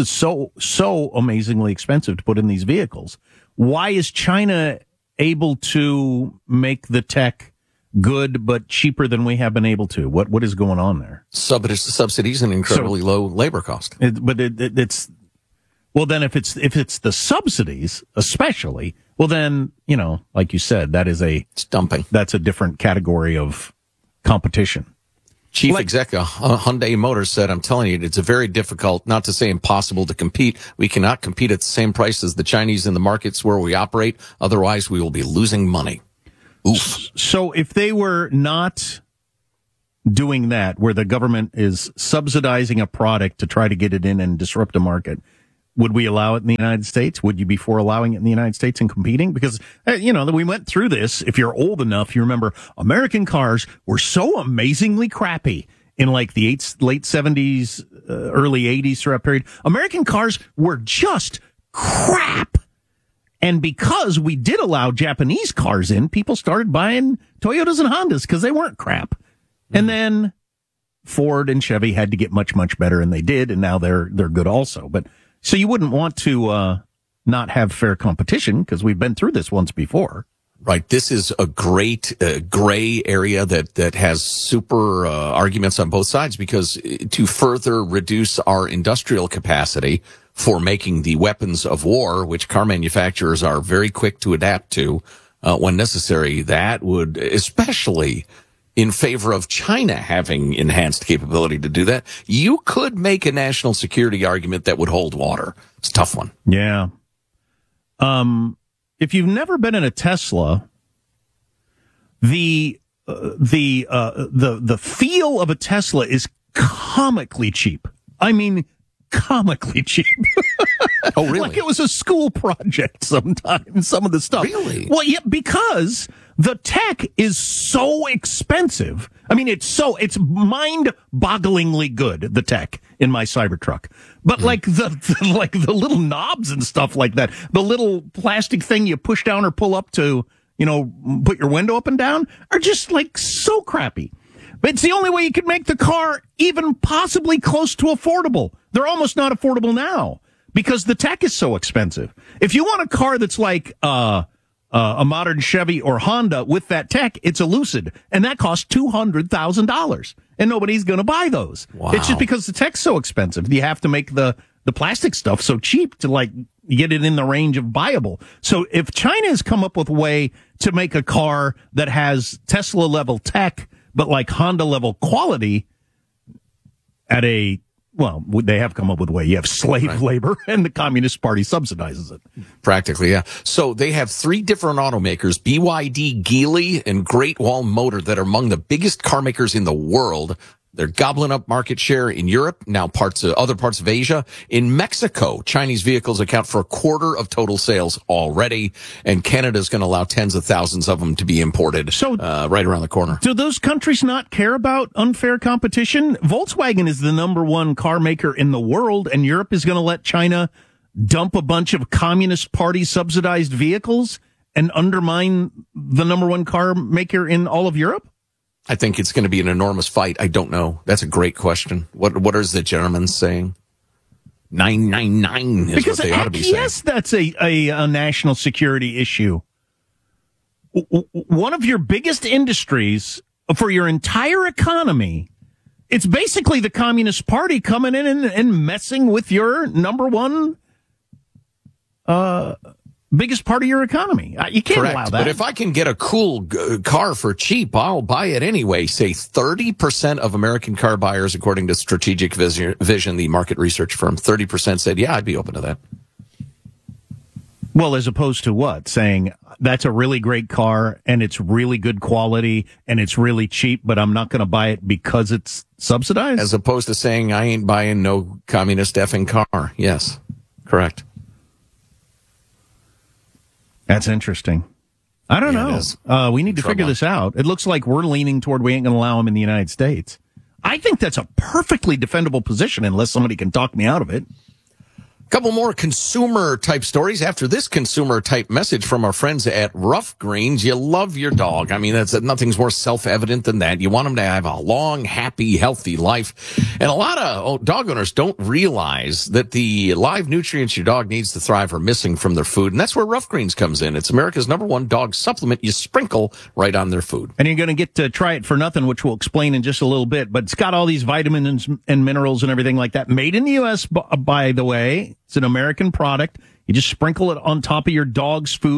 Speaker 2: so amazingly expensive to put in these vehicles. Why is China able to make the tech good but cheaper than we have been able to? What is going on there?
Speaker 6: Subsidies and incredibly low labor cost.
Speaker 2: It's well, then if it's the subsidies especially, well then, like you said, it's dumping. That's a different category of competition.
Speaker 6: Chief executive Hyundai Motors said, I'm telling you, it's a very difficult, not to say impossible, to compete. We cannot compete at the same price as the Chinese in the markets where we operate. Otherwise, we will be losing money. Oof.
Speaker 2: So if they were not doing that, where the government is subsidizing a product to try to get it in and disrupt a market, would we allow it in the United States? Would you be for allowing it in the United States and competing? Because, we went through this. If you're old enough, you remember American cars were so amazingly crappy in like the late 70s, early 80s throughout period. American cars were just crap. And because we did allow Japanese cars in, people started buying Toyotas and Hondas because they weren't crap. And then Ford and Chevy had to get much, much better, and they did, and now they're good also. But so you wouldn't want to not have fair competition because we've been through this once before.
Speaker 6: Right. This is a great gray area that has super arguments on both sides, because to further reduce our industrial capacity for making the weapons of war, which car manufacturers are very quick to adapt to when necessary, that would, especially in favor of China having enhanced capability to do that, you could make a national security argument that would hold water. It's a tough one.
Speaker 2: Yeah. If you've never been in a Tesla, the feel of a Tesla is comically cheap. I mean, comically cheap.
Speaker 6: Oh, really?
Speaker 2: Like it was a school project sometimes, some of the stuff.
Speaker 6: Really?
Speaker 2: Well, yeah, because the tech is so expensive. I mean, it's mind-bogglingly good, the tech in my Cybertruck. But like the little knobs and stuff like that, the little plastic thing you push down or pull up to, put your window up and down, are just like so crappy. But it's the only way you can make the car even possibly close to affordable. They're almost not affordable now because the tech is so expensive. If you want a car that's like a modern Chevy or Honda with that tech, it's a Lucid, and that costs $200,000, and nobody's going to buy those.
Speaker 6: Wow.
Speaker 2: It's just because the tech's so expensive. You have to make the plastic stuff so cheap to like get it in the range of buyable. So if China has come up with a way to make a car that has Tesla level tech, but like Honda level quality at they have come up with a way. You have slave labor, and the Communist Party subsidizes it.
Speaker 6: Practically, yeah. So they have 3 different automakers, BYD, Geely, and Great Wall Motor, that are among the biggest car makers in the world. They're gobbling up market share in Europe, now other parts of Asia. In Mexico, Chinese vehicles account for 1/4 of total sales already, and Canada's going to allow tens of thousands of them to be imported right around the corner.
Speaker 2: Do those countries not care about unfair competition? Volkswagen is the #1 car maker in the world, and Europe is going to let China dump a bunch of Communist Party subsidized vehicles and undermine the #1 car maker in all of Europe?
Speaker 6: I think it's going to be an enormous fight. I don't know. That's a great question. What is the gentleman saying? 999 is
Speaker 2: because
Speaker 6: what they ought to be saying.
Speaker 2: Yes, that's a national security issue. One of your biggest industries for your entire economy, it's basically the Communist Party coming in and messing with your #1 biggest part of your economy. You can't allow that.
Speaker 6: But if I can get a cool car for cheap, I'll buy it anyway. Say 30% of American car buyers, according to Strategic Vision, the market research firm, 30% said, yeah, I'd be open to that.
Speaker 2: Well, as opposed to what? Saying that's a really great car and it's really good quality and it's really cheap, but I'm not going to buy it because it's subsidized?
Speaker 6: As opposed to saying I ain't buying no communist effing car. Yes, correct.
Speaker 2: That's interesting. I don't know. We need to figure this out. It looks like we're leaning toward we ain't going to allow them in the United States. I think that's a perfectly defendable position unless somebody can talk me out of it.
Speaker 6: Couple more consumer-type stories after this consumer-type message from our friends at Rough Greens. You love your dog. I mean, nothing's more self-evident than that. You want them to have a long, happy, healthy life. And a lot of dog owners don't realize that the live nutrients your dog needs to thrive are missing from their food. And that's where Rough Greens comes in. It's America's #1 dog supplement you sprinkle right on their food.
Speaker 2: And you're going to get to try it for nothing, which we'll explain in just a little bit. But it's got all these vitamins and minerals and everything like that. Made in the U.S., by the way. It's an American product. You just sprinkle it on top of your dog's food.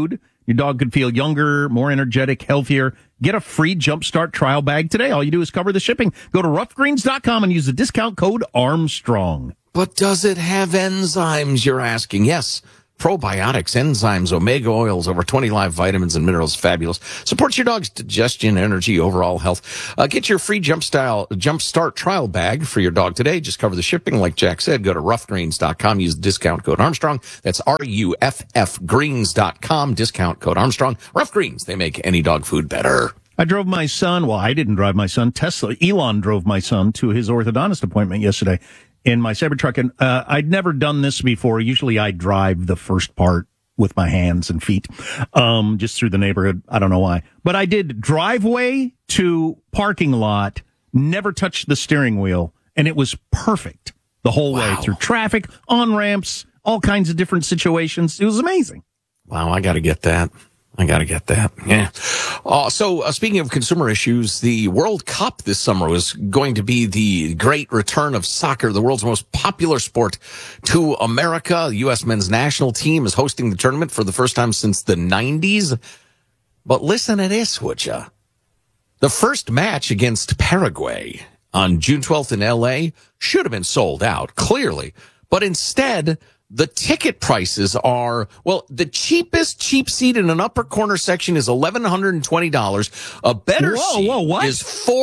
Speaker 2: Your dog could feel younger, more energetic, healthier. Get a free Jumpstart trial bag today. All you do is cover the shipping. Go to roughgreens.com and use the discount code Armstrong.
Speaker 6: But does it have enzymes, you're asking? Yes. Probiotics, enzymes, omega oils, over 20 live vitamins and minerals. Fabulous. Supports your dog's digestion, energy, overall health. Get your free Jumpstart trial bag for your dog today. Just cover the shipping. Like Jack said, go to roughgreens.com. Use the discount code Armstrong. That's RUFF greens.com. Discount code Armstrong. Rough Greens. They make any dog food better.
Speaker 2: I drove my son. Well, I didn't drive my son. Elon drove my son to his orthodontist appointment yesterday in my Cybertruck, and I'd never done this before. Usually I drive the first part with my hands and feet, just through the neighborhood. I don't know why. But I did driveway to parking lot, never touched the steering wheel, and it was perfect the whole way through traffic, on-ramps, all kinds of different situations. It was amazing.
Speaker 6: Wow, I got to get that. Yeah. So speaking of consumer issues, the World Cup this summer was going to be the great return of soccer, the world's most popular sport, to America. The U.S. men's national team is hosting the tournament for the first time since the 90s. But listen to this, would ya? The first match against Paraguay on June 12th in L.A. should have been sold out, clearly. But instead, the ticket prices are, well, the cheapest cheap seat in an upper corner section is $1,120. A better seat is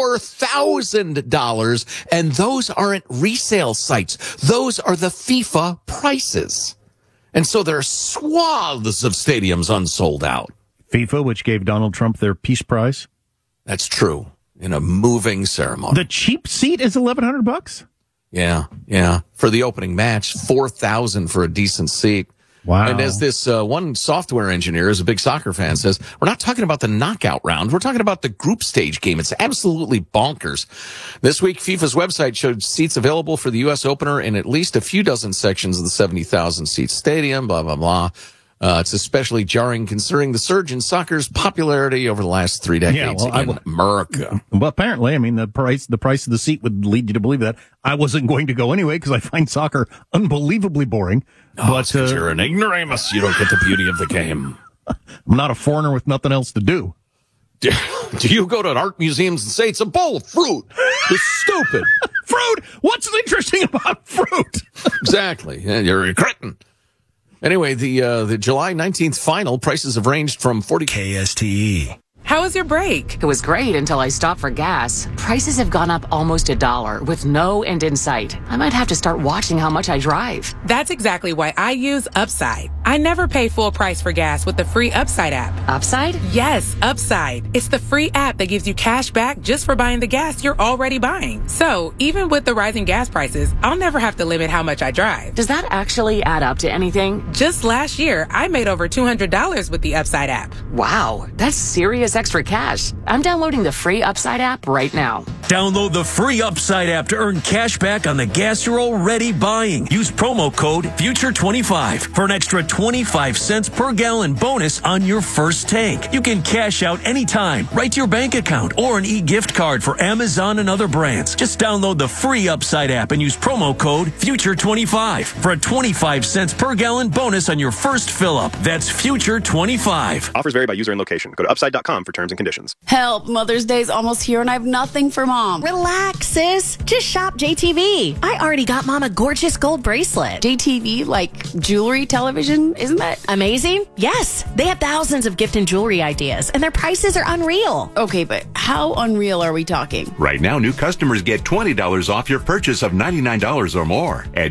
Speaker 6: $4,000. And those aren't resale sites. Those are the FIFA prices. And so there are swaths of stadiums unsold out.
Speaker 2: FIFA, which gave Donald Trump their Peace Prize.
Speaker 6: That's true. In a moving ceremony.
Speaker 2: The cheap seat is $1,100?
Speaker 6: Yeah. For the opening match, $4,000 for a decent seat.
Speaker 2: Wow.
Speaker 6: And as this one software engineer, is a big soccer fan, says, we're not talking about the knockout round. We're talking about the group stage game. It's absolutely bonkers. This week, FIFA's website showed seats available for the U.S. opener in at least a few dozen sections of the 70,000-seat stadium, blah, blah, blah. It's especially jarring considering the surge in soccer's popularity over the last 3 decades in America.
Speaker 2: Well, apparently, I mean, the price of the seat would lead you to believe that. I wasn't going to go anyway because I find soccer unbelievably boring.
Speaker 6: But you're an ignoramus. You don't get the beauty of the game.
Speaker 2: I'm not a foreigner with nothing else to do.
Speaker 6: Do you go to art museums and say it's a bowl of fruit? It's stupid.
Speaker 2: Fruit? What's interesting about fruit?
Speaker 6: Exactly. Yeah, you're a cretin. Anyway, the July 19th final, prices have ranged from 40
Speaker 3: KSTE.
Speaker 4: How was your break?
Speaker 5: It was great until I stopped for gas. Prices have gone up almost $1 with no end in sight. I might have to start watching how much I drive.
Speaker 4: That's exactly why I use Upside. I never pay full price for gas with the free Upside app.
Speaker 5: Upside?
Speaker 4: Yes, Upside. It's the free app that gives you cash back just for buying the gas you're already buying. So even with the rising gas prices, I'll never have to limit how much I drive.
Speaker 5: Does that actually add up to anything?
Speaker 4: Just last year, I made over $200 with the Upside app.
Speaker 5: Wow, that's serious extra cash. I'm downloading the free Upside app right now.
Speaker 3: Download the free Upside app to earn cash back on the gas you're already buying. Use promo code FUTURE25 for an extra 25 cents per gallon bonus on your first tank. You can cash out anytime, right to your bank account, or an e-gift card for Amazon and other brands. Just download the free Upside app and use promo code FUTURE25 for a 25 cents per gallon bonus on your first fill-up. That's FUTURE25.
Speaker 15: Offers vary by user and location. Go to upside.com for terms and conditions.
Speaker 25: Help, Mother's Day's almost here and I have nothing for Mom.
Speaker 26: Relax, sis. Just shop JTV. I already got Mom a gorgeous gold bracelet.
Speaker 25: JTV, like jewelry, television, isn't that
Speaker 26: amazing? Yes. They have thousands of gift and jewelry ideas and their prices are unreal.
Speaker 25: Okay, but how unreal are we talking?
Speaker 27: Right now, new customers get $20 off your purchase of $99 or more at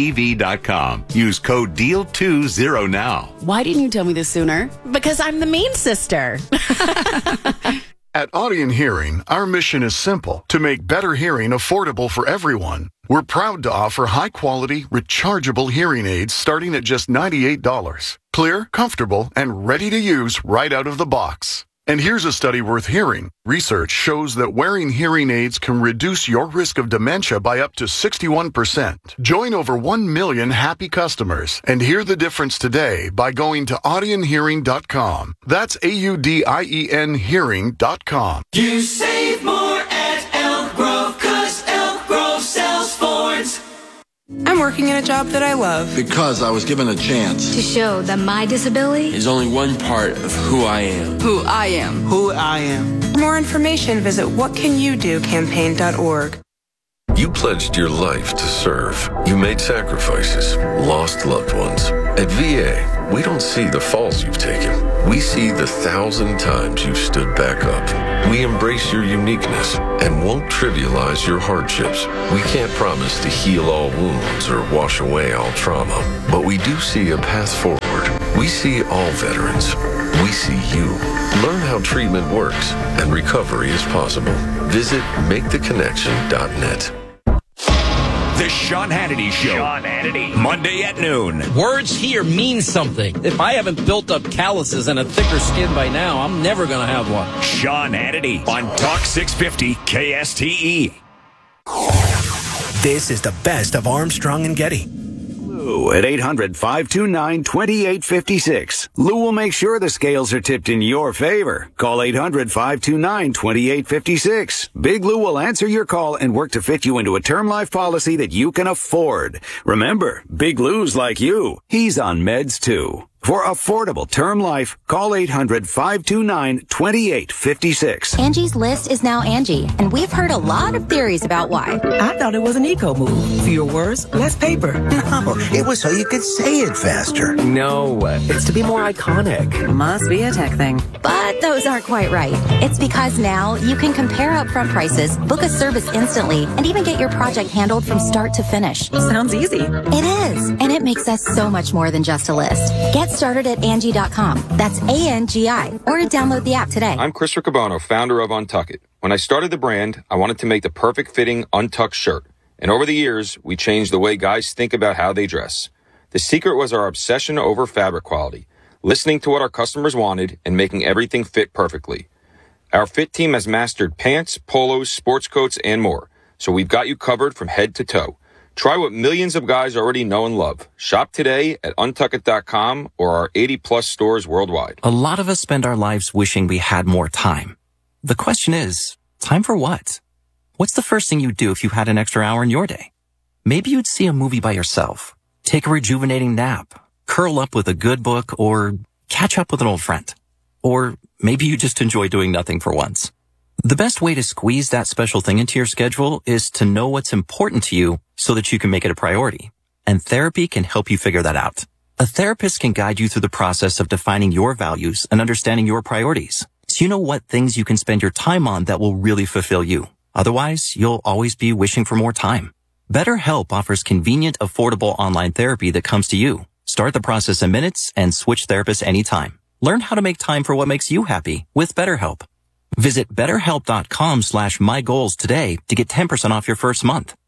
Speaker 27: JTV.com. Use code DEAL20 now.
Speaker 25: Why didn't you tell me this sooner?
Speaker 26: Because I'm the mean sister.
Speaker 28: At Audien Hearing, our mission is simple: to make better hearing affordable for everyone. We're proud to offer high-quality, rechargeable hearing aids starting at just $98. Clear, comfortable, and ready to use right out of the box. And here's a study worth hearing. Research shows that wearing hearing aids can reduce your risk of dementia by up to 61%. Join over 1 million happy customers and hear the difference today by going to audienhearing.com. That's AUDIEN hearing.com.
Speaker 7: You save more at Elk Grove, 'cause Elk Grove sells Fords.
Speaker 1: I'm working in a job that I love.
Speaker 8: Because I was given a chance.
Speaker 9: To show that my disability
Speaker 10: is only one part of who I am.
Speaker 9: Who I am.
Speaker 8: Who I am.
Speaker 1: For more information, visit whatcanyoudocampaign.org.
Speaker 11: You pledged your life to serve. You made sacrifices, lost loved ones. At VA, we don't see the falls you've taken. We see the 1,000 times you've stood back up. We embrace your uniqueness and won't trivialize your hardships. We can't promise to heal all wounds or wash away all trauma, but we do see a path forward. We see all veterans. We see you. Learn how treatment works and recovery is possible. Visit MakeTheConnection.net.
Speaker 17: The Sean Hannity Show. Sean Hannity. Monday at noon.
Speaker 12: Words here mean something. If I haven't built up calluses and a thicker skin by now, I'm never going to have one.
Speaker 17: Sean Hannity on Talk 650 KSTE.
Speaker 13: This is the best of Armstrong and Getty.
Speaker 16: Lou at 800-529-2856. Lou will make sure the scales are tipped in your favor. Call 800-529-2856. Big Lou will answer your call and work to fit you into a term life policy that you can afford. Remember, Big Lou's like you. He's on meds too. For affordable term life, call 800-529-2856.
Speaker 29: Angie's List is now Angie, and we've heard a lot of theories about why.
Speaker 30: I thought it was an eco move. Fewer words, less paper.
Speaker 31: No, it was so you could say it faster.
Speaker 12: No, it's to be more iconic.
Speaker 30: Must be a tech thing.
Speaker 29: But those aren't quite right. It's because now you can compare upfront prices, book a service instantly, and even get your project handled from start to finish.
Speaker 30: Sounds easy.
Speaker 29: It is, and it makes us so much more than just a list. Get started at Angie.com. That's ANGI, or download the app today.
Speaker 32: I'm Chris Riccobano, founder of Untuck It. When I started the brand, I wanted to make the perfect fitting untucked shirt. And over the years, we changed the way guys think about how they dress. The secret was our obsession over fabric quality, listening to what our customers wanted and making everything fit perfectly. Our fit team has mastered pants, polos, sports coats, and more. So we've got you covered from head to toe. Try what millions of guys already know and love. Shop today at untuckit.com or our 80-plus stores worldwide.
Speaker 33: A lot of us spend our lives wishing we had more time. The question is, time for what? What's the first thing you'd do if you had an extra hour in your day? Maybe you'd see a movie by yourself, take a rejuvenating nap, curl up with a good book, or catch up with an old friend. Or maybe you just enjoy doing nothing for once. The best way to squeeze that special thing into your schedule is to know what's important to you so that you can make it a priority. And therapy can help you figure that out. A therapist can guide you through the process of defining your values and understanding your priorities, so you know what things you can spend your time on that will really fulfill you. Otherwise, you'll always be wishing for more time. BetterHelp offers convenient, affordable online therapy that comes to you. Start the process in minutes and switch therapists anytime. Learn how to make time for what makes you happy with BetterHelp. Visit BetterHelp.com/mygoals today to get 10% off your first month.